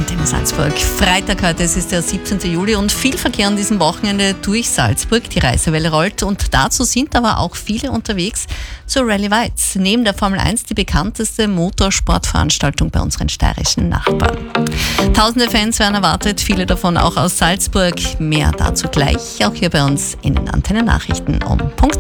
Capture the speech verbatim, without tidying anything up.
Antenne Salzburg. Freitag heute, es ist der siebzehnten Juli und viel Verkehr an diesem Wochenende durch Salzburg. Die Reisewelle rollt und dazu sind aber auch viele unterwegs zur Rallye Weiz. Neben der Formel eins die bekannteste Motorsportveranstaltung bei unseren steirischen Nachbarn. Tausende Fans werden erwartet, viele davon auch aus Salzburg. Mehr dazu gleich, auch hier bei uns in den Antenne Nachrichten um Punkt